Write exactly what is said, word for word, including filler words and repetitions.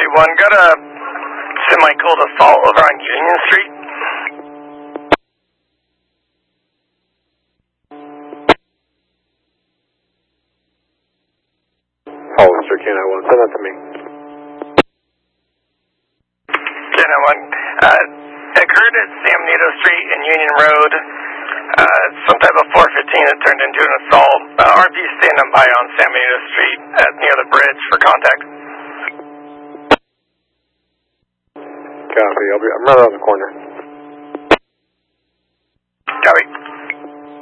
three one, got a semi-cold assault over on Union Street. Hollister, K nine one, send that to me. K nine one, uh, occurred at San Benito Street and Union Road. Uh, some type of four fifteen that turned into an assault. Uh, R P standing by on San Benito Street at near the bridge for contact. Copy, I'll be, I'm right around the corner.